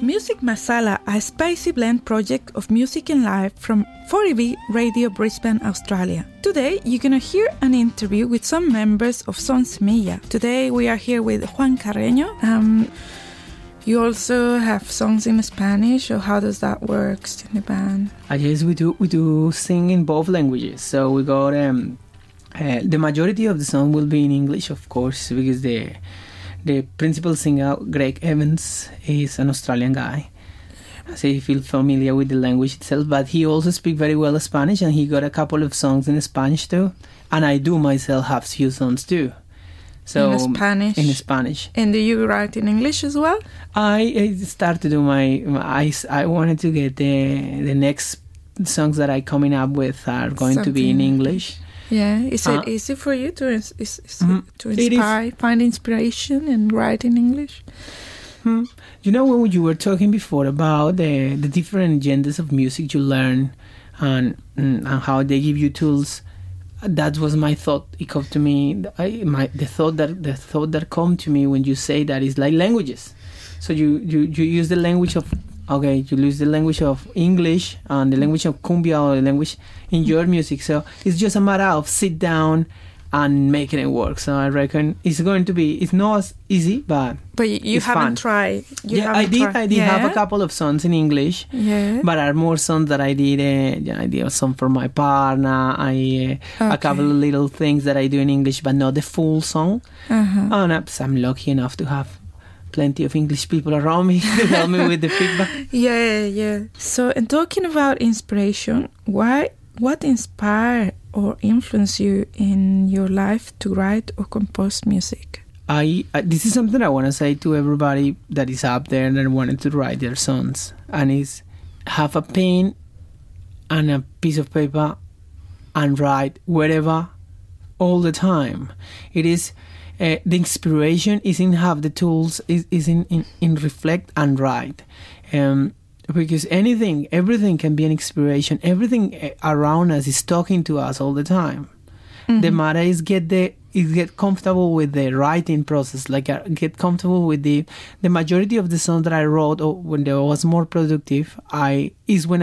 Music Masala, a spicy blend project of music and life from 40B Radio Brisbane, Australia. Today, you're going to hear an interview with some members of Son Semilla. Today, we are here with Juan Carreño. You also have songs in Spanish, or how does that work in the band? Yes, we do sing in both languages. So we got the majority of the song will be in English, of course, because the principal singer, Greg Evans, is an Australian guy. So he feels familiar with the language itself, but he also speaks very well Spanish, and he got a couple of songs in Spanish too. And I do myself have few songs too. So in Spanish? In Spanish. And do you write in English as well? I started to do I wanted to get the next songs that I'm coming up with are going to be in English. Yeah, is it easy for you to inspire, find inspiration and write in English? You know, when you were talking before about the different genders of music you learn and how they give you tools, that was my thought. It came to me. The thought that come to me when you say that is like languages. So you use the language of. Okay, you use the language of English and the language of cumbia or the language in your music. So it's just a matter of sit down and making it work. So I reckon it's going to be, it's not as easy, but you haven't fun. Tried. I did have a couple of songs in English, but are more songs that I did. I did a song for my partner. A couple of little things that I do in English, but not the full song. And I'm lucky enough to have plenty of English people around me to help me with the feedback. Yeah. So, in talking about inspiration, what inspired or influenced you in your life to write or compose music? This is something I want to say to everybody that is up there that wanted to write their songs, and is have a pen and a piece of paper and write wherever, all the time. It is. The inspiration is in have the tools, is in reflect and write. Because everything can be an inspiration. Everything around us is talking to us all the time. The matter is get comfortable with the writing process, like get comfortable with the majority of the songs that I wrote, or when I was more productive, when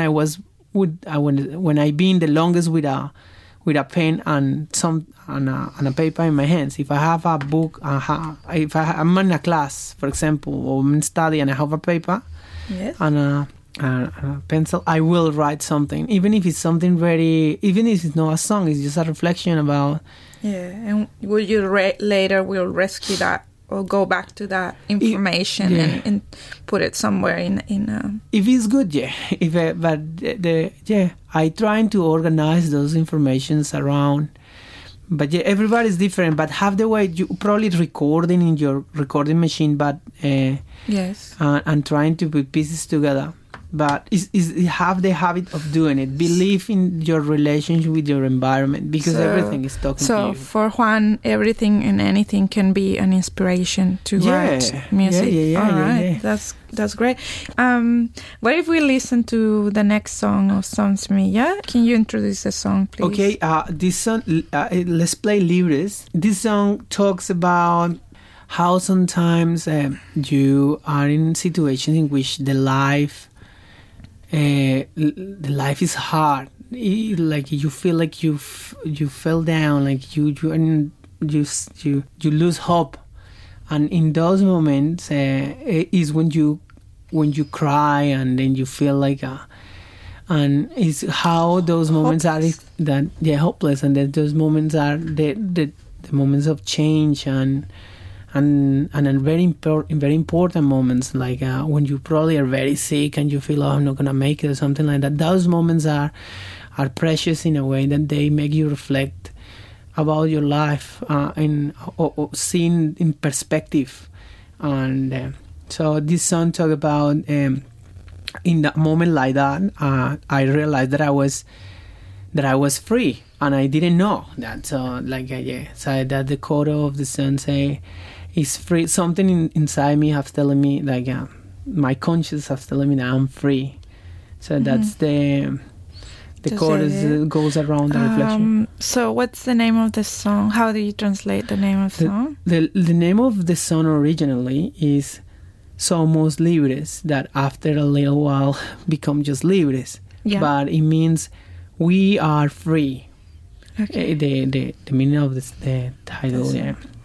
I been the longest with a pen and a paper in my hands. If I have a book, if I'm in a class, for example, or I'm studying and I have a paper and a pencil, I will write something, even if it's something even if it's not a song, it's just a reflection about. Yeah, and will you later will rescue that or go back to that information and put it somewhere in If it's good, I trying to organize those informations around. But everybody's different. But have the way you probably recording in your recording machine, but and trying to put pieces together. But have the habit of doing it. Believe in your relationship with your environment, because everything is talking to you. So for Juan, everything and anything can be an inspiration to write music. All right. That's great. What if we listen to the next song of Son Semilla? Can you introduce the song, please? Okay. This song, let's play Libres. This song talks about how sometimes you are in situations in which the life is hard. Like you feel like you fell down, like you lose hope, and in those moments is when you cry, and then you feel like and it's how those moments hopeless. Hopeless, and that those moments are the moments of change and very important moments, like when you probably are very sick and you feel, I'm not gonna make it, or something like that. Those moments are precious in a way that they make you reflect about your life or seen in perspective. And so this song talk about in that moment like that, I realized that I was free, and I didn't know that. So so that the chord of the song say, is free. Something inside me has telling me, like my conscience has telling me that I'm free. So that's the chorus goes around the reflection. So what's the name of the song? How do you translate the name of the song? The name of the song originally is somos libres, that after a little while become just libres. Yeah. But it means we are free. Okay. The meaning of the title, yeah.